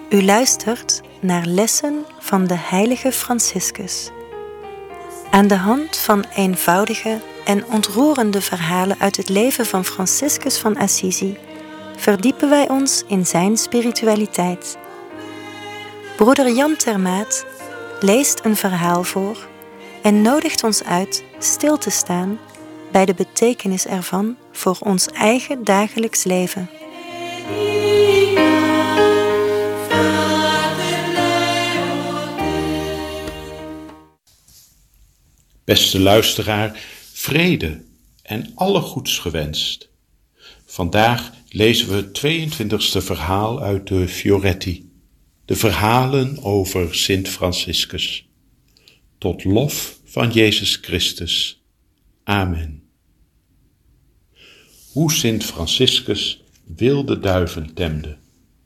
U luistert naar lessen van de heilige Franciscus. Aan de hand van eenvoudige en ontroerende verhalen uit het leven van Franciscus van Assisi verdiepen wij ons in zijn spiritualiteit. Broeder Jan Termaat leest een verhaal voor en nodigt ons uit stil te staan bij de betekenis ervan voor ons eigen dagelijks leven. Beste luisteraar, vrede en alle goeds gewenst. Vandaag lezen we het 22e verhaal uit de Fioretti, de verhalen over Sint Franciscus. Tot lof van Jezus Christus. Amen. Hoe Sint Franciscus wilde duiven temde.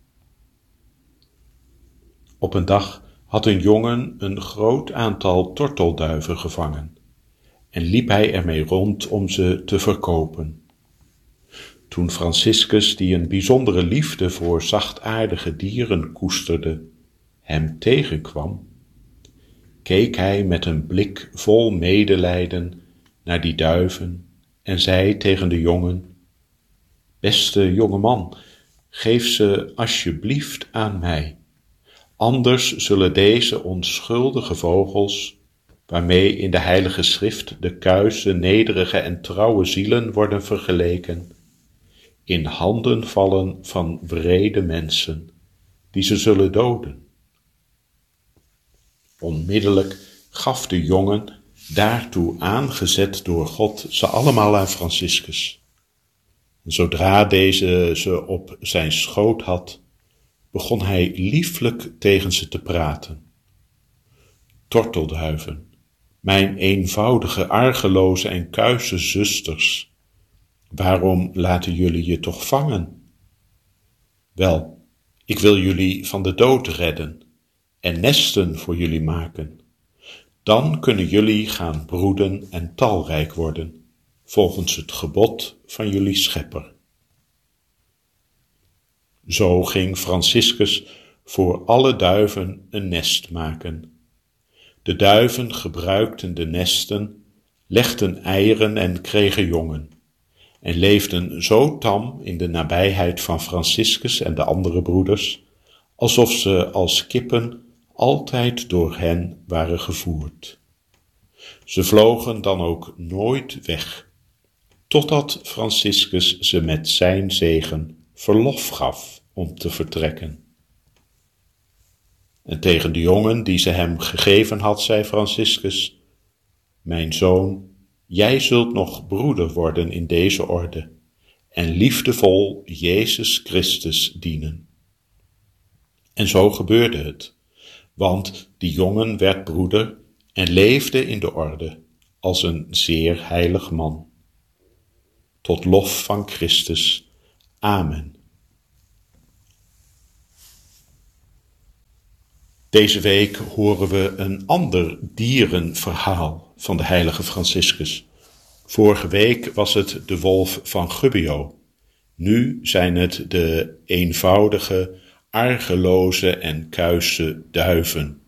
Op een dag had een jongen een groot aantal tortelduiven gevangen en liep hij ermee rond om ze te verkopen. Toen Franciscus, die een bijzondere liefde voor zachtaardige dieren koesterde, hem tegenkwam, keek hij met een blik vol medelijden naar die duiven en zei tegen de jongen: "Beste jongeman, geef ze alsjeblieft aan mij. Anders zullen deze onschuldige vogels, waarmee in de Heilige Schrift de kuise, nederige en trouwe zielen worden vergeleken, in handen vallen van wrede mensen, die ze zullen doden." Onmiddellijk gaf de jongen, daartoe aangezet door God, ze allemaal aan Franciscus. En zodra deze ze op zijn schoot had, begon hij lieflijk tegen ze te praten. "Tortelduiven, mijn eenvoudige, argeloze en kuise zusters, waarom laten jullie je toch vangen? Wel, ik wil jullie van de dood redden en nesten voor jullie maken. Dan kunnen jullie gaan broeden en talrijk worden, volgens het gebod van jullie schepper." Zo ging Franciscus voor alle duiven een nest maken. De duiven gebruikten de nesten, legden eieren en kregen jongen, en leefden zo tam in de nabijheid van Franciscus en de andere broeders, alsof ze als kippen altijd door hen waren gevoerd. Ze vlogen dan ook nooit weg, totdat Franciscus ze met zijn zegen verlof gaf om te vertrekken. En tegen de jongen die ze hem gegeven had, zei Franciscus: "Mijn zoon, jij zult nog broeder worden in deze orde en liefdevol Jezus Christus dienen." En zo gebeurde het, want die jongen werd broeder en leefde in de orde als een zeer heilig man. Tot lof van Christus. Amen. Deze week horen we een ander dierenverhaal van de heilige Franciscus. Vorige week was het de wolf van Gubbio. Nu zijn het de eenvoudige, argeloze en kuise duiven.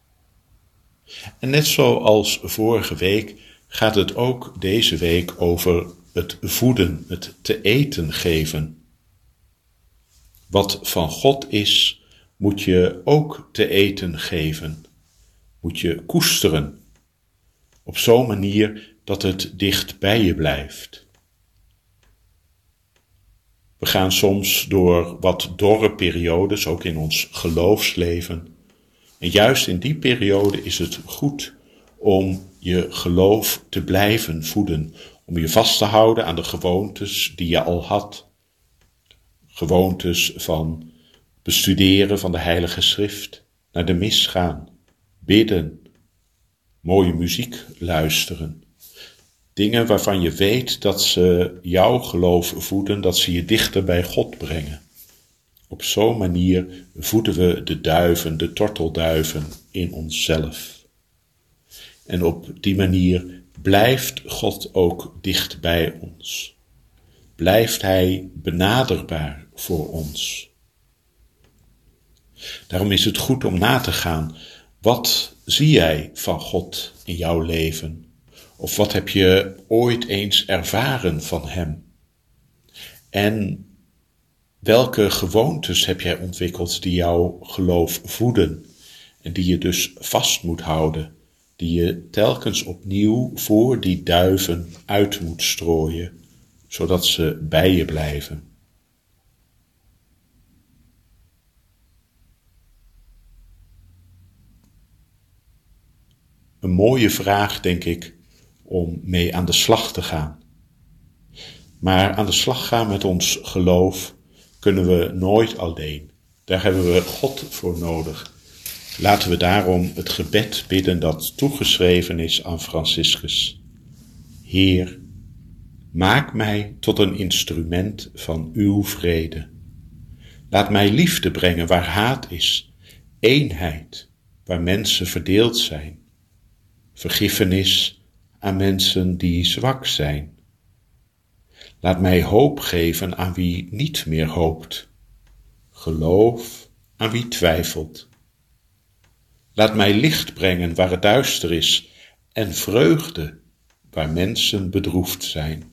En net zoals vorige week gaat het ook deze week over het voeden, het te eten geven. Wat van God is, moet je ook te eten geven, moet je koesteren, op zo'n manier dat het dicht bij je blijft. We gaan soms door wat dorre periodes, ook in ons geloofsleven. En juist in die periode is het goed om je geloof te blijven voeden, om je vast te houden aan de gewoontes die je al had. Gewoontes van bestuderen van de Heilige Schrift, naar de mis gaan, bidden, mooie muziek luisteren. Dingen waarvan je weet dat ze jouw geloof voeden, dat ze je dichter bij God brengen. Op zo'n manier voeden we de duiven, de tortelduiven in onszelf. En op die manier blijft God ook dicht bij ons. Blijft Hij benaderbaar voor ons. Daarom is het goed om na te gaan. Wat zie jij van God in jouw leven? Of wat heb je ooit eens ervaren van Hem? En welke gewoontes heb jij ontwikkeld die jouw geloof voeden en die je dus vast moet houden, die je telkens opnieuw voor die duiven uit moet strooien, zodat ze bij je blijven? Een mooie vraag, denk ik, om mee aan de slag te gaan. Maar aan de slag gaan met ons geloof kunnen we nooit alleen. Daar hebben we God voor nodig. Laten we daarom het gebed bidden dat toegeschreven is aan Franciscus. Heer, maak mij tot een instrument van uw vrede. Laat mij liefde brengen waar haat is, eenheid waar mensen verdeeld zijn, vergiffenis aan mensen die zwak zijn. Laat mij hoop geven aan wie niet meer hoopt, geloof aan wie twijfelt. Laat mij licht brengen waar het duister is en vreugde waar mensen bedroefd zijn.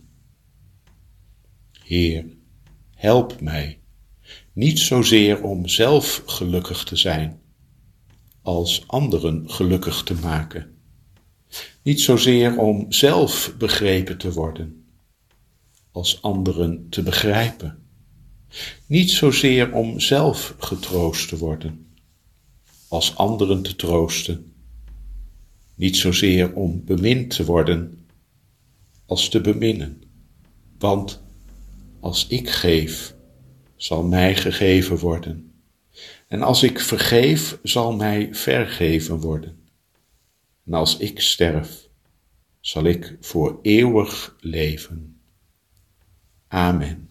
Heer, help mij, niet zozeer om zelf gelukkig te zijn, als anderen gelukkig te maken. Niet zozeer om zelf begrepen te worden, als anderen te begrijpen. Niet zozeer om zelf getroost te worden, als anderen te troosten. Niet zozeer om bemind te worden, als te beminnen. Want als ik geef, zal mij gegeven worden. En als ik vergeef, zal mij vergeven worden. En als ik sterf, zal ik voor eeuwig leven. Amen.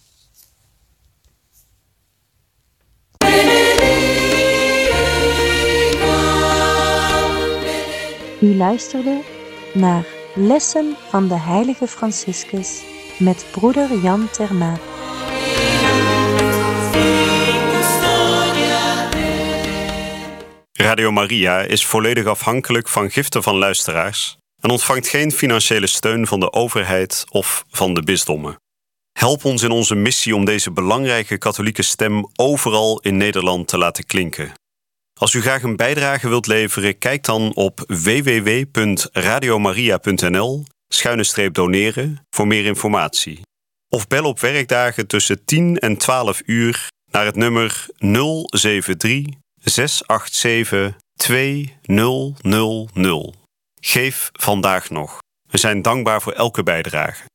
U luisterde naar Lessen van de Heilige Franciscus met broeder Jan Termaat. Radio Maria is volledig afhankelijk van giften van luisteraars en ontvangt geen financiële steun van de overheid of van de bisdommen. Help ons in onze missie om deze belangrijke katholieke stem overal in Nederland te laten klinken. Als u graag een bijdrage wilt leveren, kijk dan op www.radiomaria.nl/doneren voor meer informatie. Of bel op werkdagen tussen 10 en 12 uur naar het nummer 073 687 2000. Geef vandaag nog. We zijn dankbaar voor elke bijdrage.